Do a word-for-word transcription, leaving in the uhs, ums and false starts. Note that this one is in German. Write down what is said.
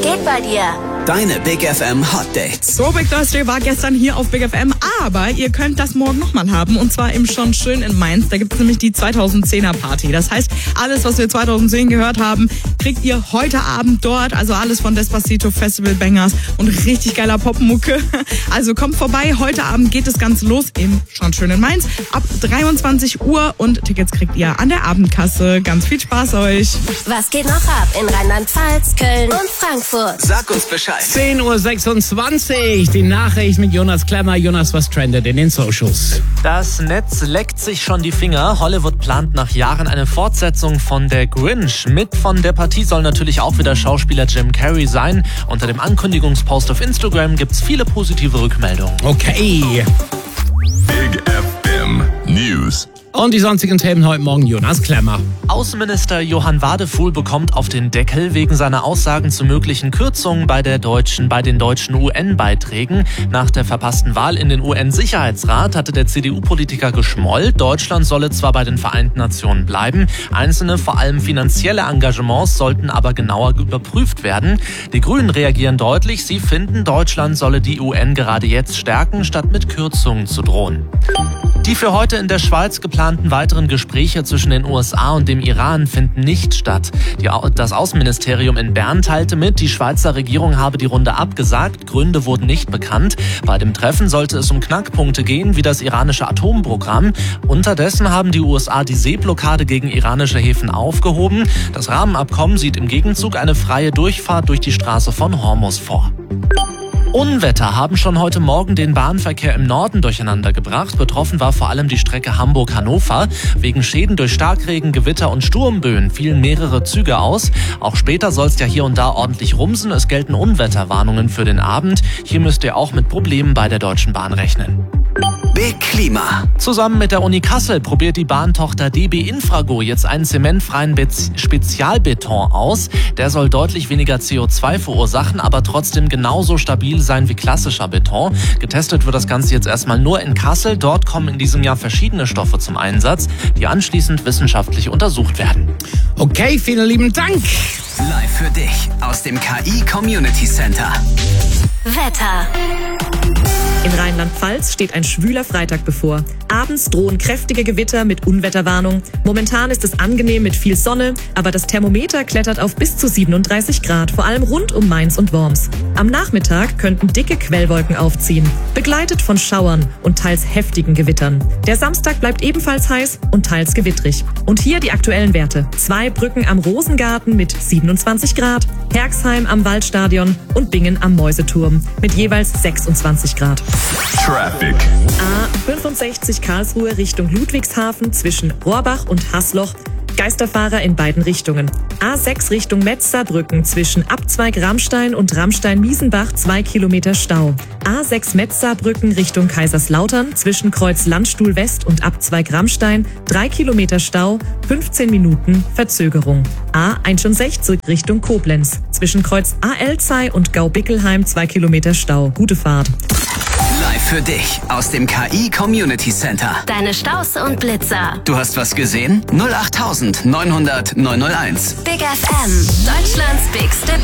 geht bei dir? Deine Big F M Hot Dates. So Big Thursday war gestern hier auf Big F M, aber ihr könnt das morgen nochmal haben und zwar im Schon Schön in Mainz. Da gibt es nämlich die zweitausendzehner Party. Das heißt, alles, was wir zweitausendzehn gehört haben, kriegt ihr heute Abend dort. Also alles von Despacito, Festival Bangers und richtig geiler Popmucke. Also kommt vorbei. Heute Abend geht es ganz los im Schon Schön in Mainz ab dreiundzwanzig Uhr und Tickets kriegt ihr an der Abendkasse. Ganz viel Spaß euch. Was geht noch ab in Rheinland-Pfalz, Köln und Frankfurt? Sag uns Bescheid. zehn Uhr sechsundzwanzig, die Nachricht mit Jonas Klemmer. Jonas, was trendet in den Socials? Das Netz leckt sich schon die Finger. Hollywood plant nach Jahren eine Fortsetzung von Der Grinch. Mit von der Partie soll natürlich auch wieder Schauspieler Jim Carrey sein. Unter dem Ankündigungspost auf Instagram gibt's viele positive Rückmeldungen. Okay. Big F M News. Und die sonstigen Themen heute Morgen, Jonas Klemmer. Außenminister Johann Wadefuhl bekommt auf den Deckel wegen seiner Aussagen zu möglichen Kürzungen bei der deutschen, bei den deutschen U N-Beiträgen. Nach der verpassten Wahl in den U N-Sicherheitsrat hatte der C D U-Politiker geschmollt. Deutschland solle zwar bei den Vereinten Nationen bleiben, einzelne, vor allem finanzielle Engagements sollten aber genauer überprüft werden. Die Grünen reagieren deutlich. Sie finden, Deutschland solle die U N gerade jetzt stärken, statt mit Kürzungen zu drohen. Die für heute in der Schweiz geplanten weiteren Gespräche zwischen den U S A und dem Iran finden nicht statt. Die, das Außenministerium in Bern teilte mit, die Schweizer Regierung habe die Runde abgesagt. Gründe wurden nicht bekannt. Bei dem Treffen sollte es um Knackpunkte gehen, wie das iranische Atomprogramm. Unterdessen haben die U S A die Seeblockade gegen iranische Häfen aufgehoben. Das Rahmenabkommen sieht im Gegenzug eine freie Durchfahrt durch die Straße von Hormuz vor. Unwetter haben schon heute Morgen den Bahnverkehr im Norden durcheinander gebracht. Betroffen war vor allem die Strecke Hamburg-Hannover. Wegen Schäden durch Starkregen, Gewitter und Sturmböen fielen mehrere Züge aus. Auch später soll es ja hier und da ordentlich rumsen. Es gelten Unwetterwarnungen für den Abend. Hier müsst ihr auch mit Problemen bei der Deutschen Bahn rechnen. Big Klima. Zusammen mit der Uni Kassel probiert die Bahntochter D B Infrago jetzt einen zementfreien Be- Spezialbeton aus. Der soll deutlich weniger C O zwei verursachen, aber trotzdem genauso stabil sein wie klassischer Beton. Getestet wird das Ganze jetzt erstmal nur in Kassel. Dort kommen in diesem Jahr verschiedene Stoffe zum Einsatz, die anschließend wissenschaftlich untersucht werden. Okay, vielen lieben Dank. Live für dich aus dem K I Community Center. Wetter. In Rheinland-Pfalz steht ein schwüler Freitag bevor. Abends drohen kräftige Gewitter mit Unwetterwarnung. Momentan ist es angenehm mit viel Sonne, aber das Thermometer klettert auf bis zu siebenunddreißig Grad, vor allem rund um Mainz und Worms. Am Nachmittag könnten dicke Quellwolken aufziehen, begleitet von Schauern und teils heftigen Gewittern. Der Samstag bleibt ebenfalls heiß und teils gewittrig. Und hier die aktuellen Werte. Zwei Brücken am Rosengarten mit siebenundzwanzig Grad, Herxheim am Waldstadion und Bingen am Mäuseturm mit jeweils sechsundzwanzig Grad. Traffic. A fünfundsechzig Karlsruhe Richtung Ludwigshafen zwischen Rohrbach und Haßloch. Geisterfahrer in beiden Richtungen. A sechs Richtung Metzerbrücken zwischen Abzweig Ramstein und Ramstein-Miesenbach zwei Kilometer Stau. A sechs Metzerbrücken Richtung Kaiserslautern zwischen Kreuz Landstuhl West und Abzweig Ramstein drei Kilometer Stau, fünfzehn Minuten Verzögerung. A einundsechzig Richtung Koblenz zwischen Kreuz A Elzey und Gau-Bickelheim zwei Kilometer Stau. Gute Fahrt. Live für dich aus dem K I Community Center. Deine Staus und Blitzer. Du hast was gesehen? null acht neunhundert neunhundert neunhunderteins. Big F M. Deutschlands bigste